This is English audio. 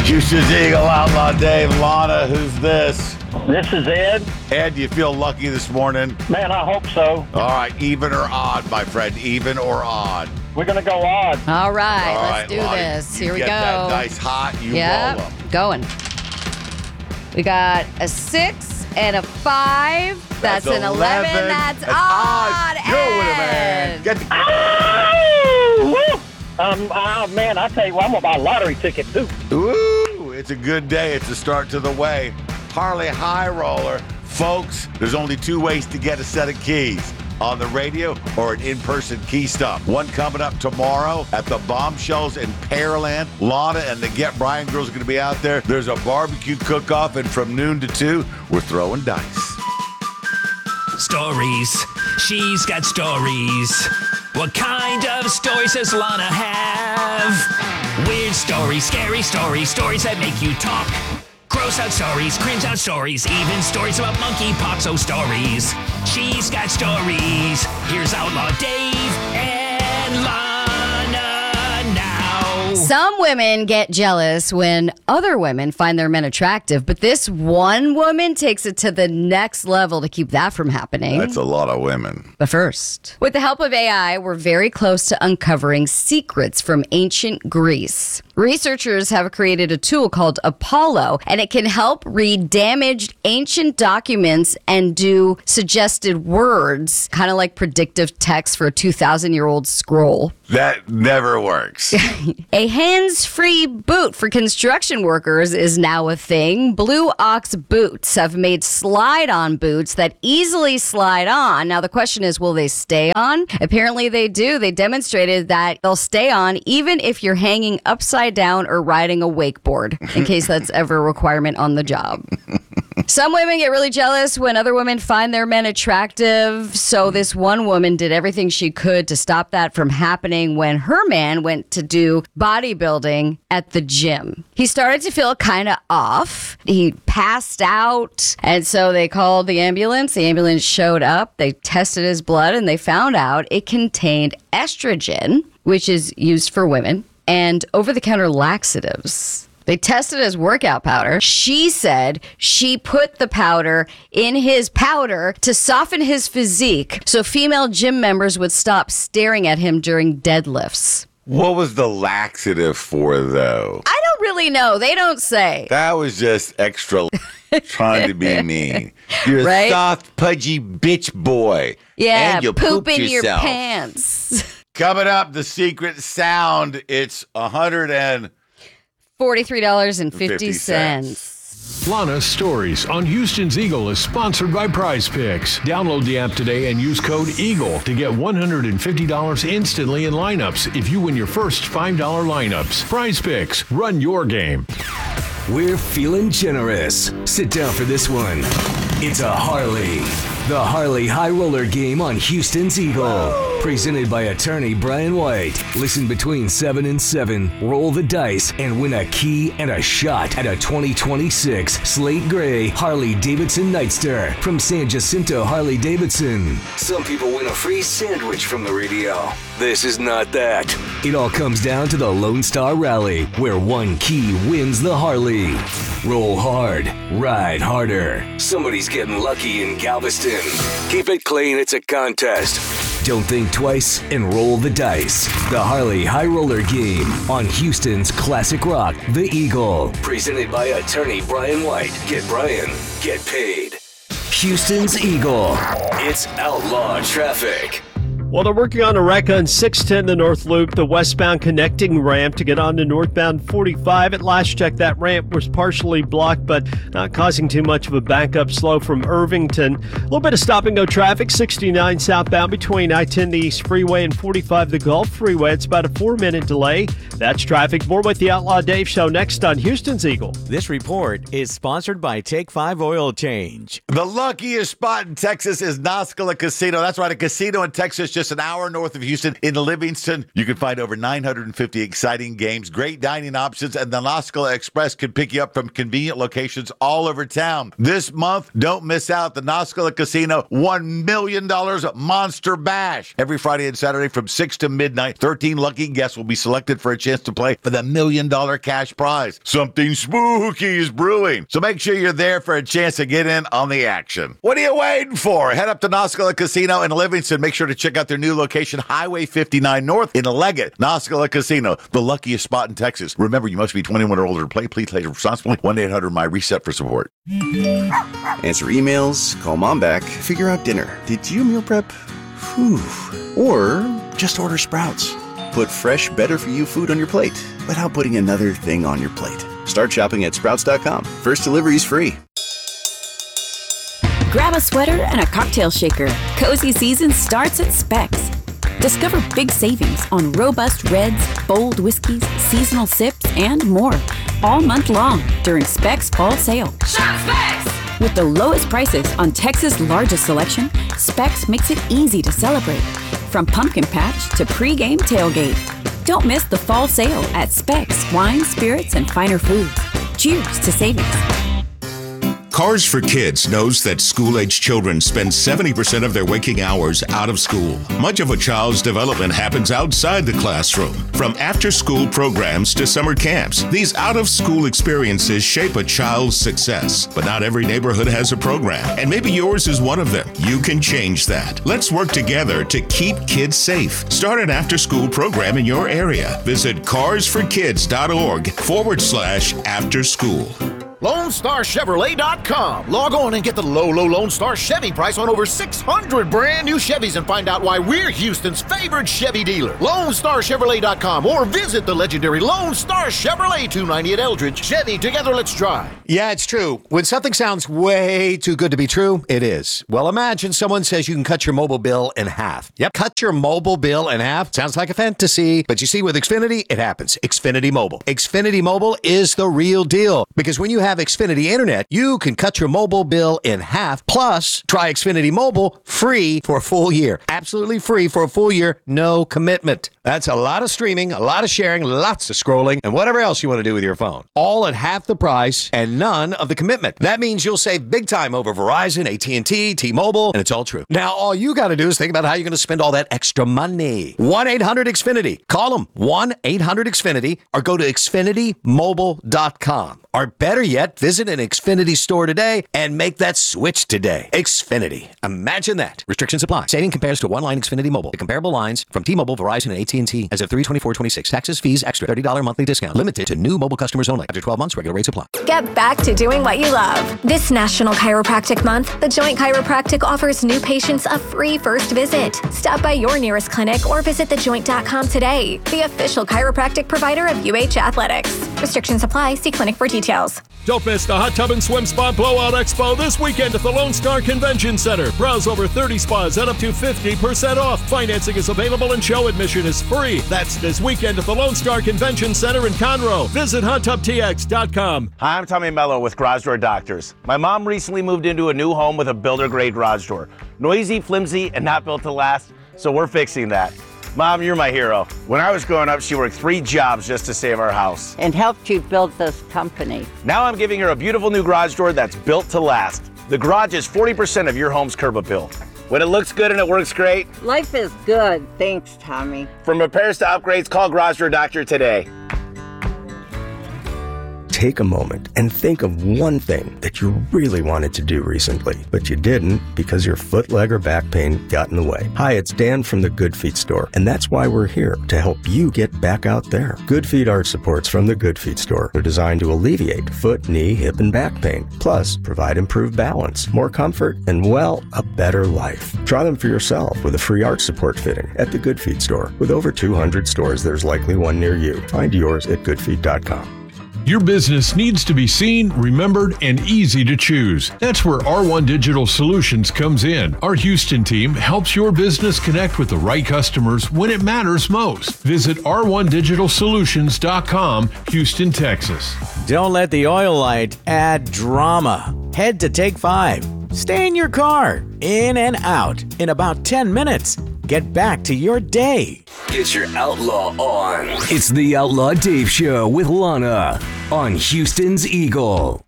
Houston's Eagle Outlaw Dave. Lana, who's this? This is Ed. Ed, do you feel lucky this morning? Man, I hope so. All right, even or odd, my friend, even or odd. We're going to go odd. All right, let's do Lonnie, this. Here we get go. That dice hot, you roll Yep, them. going. We got a 6 and a 5. That's an 11. That's odd. Go with it, man. Ed. Get the- Oh, woo! Man, I tell you what, I'm going to buy a lottery ticket, too. Ooh, it's a good day. It's a start to the way. Harley High Roller. Folks, there's only 2 ways to get a set of keys. On the radio or an in-person key stop. One coming up tomorrow at the Bombshells in Pearland. Lana and the Get Brian girls are going to be out there. There's a barbecue cook-off, and from noon to 2, we're throwing dice. Stories. She's got stories. What kind of stories does Lana have? Weird stories, scary stories, stories that make you talk. Gross out stories, cringe out stories, even stories about monkeypox, oh stories. She's got stories. Here's Outlaw Dave and Lana now. Some women get jealous when other women find their men attractive, but this one woman takes it to the next level to keep that from happening. That's a lot of women. But first, with the help of AI, we're very close to uncovering secrets from ancient Greece. Researchers have created a tool called Apollo, and it can help read damaged ancient documents and do suggested words, kind of like predictive text for a 2,000-year-old scroll. That never works. A hands-free boot for construction workers is now a thing. Blue Ox Boots have made slide-on boots that easily slide on. Now, the question is, will they stay on? Apparently, they do. They demonstrated that they'll stay on even if you're hanging upside down or riding a wakeboard, in case that's ever a requirement on the job. Some women get really jealous when other women find their men attractive. So this one woman did everything she could to stop that from happening when her man went to do bodybuilding at the gym. He started to feel kind of off. He passed out. And so they called the ambulance. The ambulance showed up. They tested his blood and they found out it contained estrogen, which is used for women, and over-the-counter laxatives. They tested his workout powder. She said she put the powder in his powder to soften his physique so female gym members would stop staring at him during deadlifts. What was the laxative for, though? I don't really know. They don't say. That was just extra trying to be mean. You're Right? a soft, pudgy bitch boy. Yeah, and you poop in your yourself. pants. Coming up, the secret sound. It's $43.50. Lana's Stories on Houston's Eagle is sponsored by Prize Picks. Download the app today and use code EAGLE to get $150 instantly in lineups if you win your first $5 lineups. Prize Picks, run your game. We're feeling generous. Sit down for this one. It's a Harley. The Harley High Roller Game on Houston's Eagle. Presented by attorney Brian White. Listen between 7 and 7, roll the dice, and win a key and a shot at a 2026 Slate Gray Harley Davidson Nightster from San Jacinto Harley Davidson. Some people win a free sandwich from the radio. This is not that. It all comes down to the Lone Star Rally, where one key wins the Harley. Roll hard, ride harder. Somebody's getting lucky in Galveston. Keep it clean, it's a contest. Don't think twice and roll the dice. The Harley High Roller Game on Houston's classic rock, The Eagle. Presented by attorney Brian White. Get Brian, get paid. Houston's Eagle. It's outlaw traffic. Well, they're working on a wreck on 610 the North Loop, the westbound connecting ramp to get on to northbound 45. At last check, that ramp was partially blocked, but not causing too much of a backup slow from Irvington. A little bit of stop-and-go traffic, 69 southbound between I-10 the East Freeway and 45 the Gulf Freeway. It's about a 4-minute delay. That's traffic. More with the Outlaw Dave Show next on Houston's Eagle. This report is sponsored by Take 5 Oil Change. The luckiest spot in Texas is Noscala Casino. That's right, a casino in Texas just an hour north of Houston in Livingston. You can find over 950 exciting games, great dining options, and the Noscola Express can pick you up from convenient locations all over town. This month, don't miss out the Noscola Casino $1 million Monster Bash. Every Friday and Saturday from 6 to midnight, 13 lucky guests will be selected for a chance to play for the $1 million cash prize. Something spooky is brewing, so make sure you're there for a chance to get in on the action. What are you waiting for? Head up to Noscola Casino in Livingston. Make sure to check out their new location, Highway 59 North in Leggett. Noscola Casino, the luckiest spot in Texas. Remember, you must be 21 or older to play. Please play responsibly. 1-800-MY-RESET for support. Answer emails, call mom back, figure out dinner. Did you meal prep? Whew. Or just order Sprouts. Put fresh, better-for-you food on your plate without putting another thing on your plate. Start shopping at Sprouts.com. First delivery is free. Grab a sweater and a cocktail shaker. Cozy season starts at Specs. Discover big savings on robust reds, bold whiskeys, seasonal sips, and more. All month long during Specs Fall Sale. Shop Specs! With the lowest prices on Texas' largest selection, Specs makes it easy to celebrate. From pumpkin patch to pre-game tailgate. Don't miss the fall sale at Specs Wine, Spirits, and Finer Foods. Cheers to savings. Cars for Kids knows that school-age children spend 70% of their waking hours out of school. Much of a child's development happens outside the classroom. From after-school programs to summer camps, these out-of-school experiences shape a child's success. But not every neighborhood has a program, and maybe yours is one of them. You can change that. Let's work together to keep kids safe. Start an after-school program in your area. Visit carsforkids.org/afterschool. LoneStarChevrolet.com. Log on and get the low Lone Star Chevy price on over 600 brand new Chevys and find out why we're Houston's favorite Chevy dealer. LoneStarChevrolet.com or visit the legendary Lone Star Chevrolet, 290 at Eldridge. Chevy, together let's drive. Yeah, it's true. When something sounds way too good to be true, it is. Well, imagine someone says you can cut your mobile bill in half. Yep, cut your mobile bill in half. Sounds like a fantasy, but you see, with Xfinity, it happens. Xfinity Mobile. Xfinity Mobile is the real deal, because when you have Xfinity Internet, you can cut your mobile bill in half. Plus, try Xfinity Mobile free for a full year. Absolutely free for a full year, no commitment. That's a lot of streaming, a lot of sharing, lots of scrolling, and whatever else you want to do with your phone. All at half the price and none of the commitment. That means you'll save big time over Verizon, AT&T, T-Mobile, and it's all true. Now, all you got to do is think about how you're going to spend all that extra money. 1-800-XFINITY. Call them, 1-800-XFINITY, or go to XfinityMobile.com. Or better yet, visit an Xfinity store today and make that switch today. Xfinity. Imagine that. Restrictions apply. Saving compares to one-line Xfinity Mobile. The comparable lines from T-Mobile, Verizon, and AT&T as of 3/24/26. Taxes, fees, extra. $30 monthly discount. Limited to new mobile customers only. After 12 months, regular rates apply. Get back to doing what you love. This National Chiropractic Month, The Joint Chiropractic offers new patients a free first visit. Stop by your nearest clinic or visit thejoint.com today, the official chiropractic provider of UH Athletics. Restrictions apply. See clinic for details. Don't miss the Hot Tub and Swim Spa Blowout Expo this weekend at the Lone Star Convention Center. Browse over 30 spas at up to 50% off. Financing is available and show admission is free. That's this weekend at the Lone Star Convention Center in Conroe. Visit HotTubTX.com. Hi, I'm Tommy Mello with Garage Door Doctors. My mom recently moved into a new home with a builder-grade garage door. Noisy, flimsy, and not built to last, so we're fixing that. Mom, you're my hero. When I was growing up, she worked 3 jobs just to save our house. And helped you build this company. Now I'm giving her a beautiful new garage door that's built to last. The garage is 40% of your home's curb appeal. When it looks good and it works great. Life is good. Thanks, Tommy. From repairs to upgrades, call Garage Door Doctor today. Take a moment and think of one thing that you really wanted to do recently, but you didn't because your foot, leg, or back pain got in the way. Hi, it's Dan from the Good Feet store, and that's why we're here, to help you get back out there. Good Feet arch supports from the Good Feet store are designed to alleviate foot, knee, hip, and back pain, plus provide improved balance, more comfort, and, well, a better life. Try them for yourself with a free arch support fitting at the Good Feet store. With over 200 stores, there's likely one near you. Find yours at goodfeet.com. Your business needs to be seen, remembered, and easy to choose. That's where R1 Digital Solutions comes in. Our Houston team helps your business connect with the right customers when it matters most. Visit r1digitalsolutions.com, Houston, Texas. Don't let the oil light add drama. Head to Take 5. Stay in your car, in and out, in about 10 minutes. get back to your day. Get your outlaw on. It's the Outlaw Dave Show with Lana on Houston's Eagle.